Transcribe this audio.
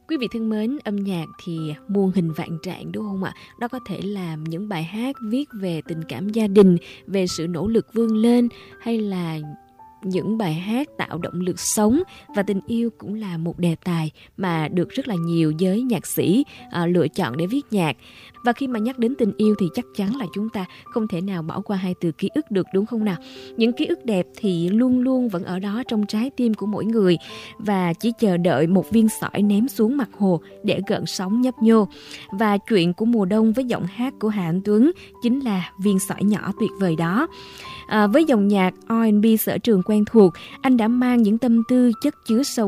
Quý vị thân mến, âm nhạc thì muôn hình vạn trạng đúng không ạ? Đó có thể là những bài hát viết về tình cảm gia đình, về sự nỗ lực vươn lên, hay là những bài hát tạo động lực sống, và tình yêu cũng là một đề tài mà được rất là nhiều giới nhạc sĩ lựa chọn để viết nhạc. Và khi mà nhắc đến tình yêu thì chắc chắn là chúng ta không thể nào bỏ qua hai từ ký ức được, đúng không nào? Những ký ức đẹp thì luôn luôn vẫn ở đó trong trái tim của mỗi người, và chỉ chờ đợi một viên sỏi ném xuống mặt hồ để gợn sóng nhấp nhô. Và chuyện của mùa đông với giọng hát của Hà Anh Tuấn chính là viên sỏi nhỏ tuyệt vời đó. Với dòng nhạc R&B sở trường quen thuộc, anh đã mang những tâm tư chất chứa sâu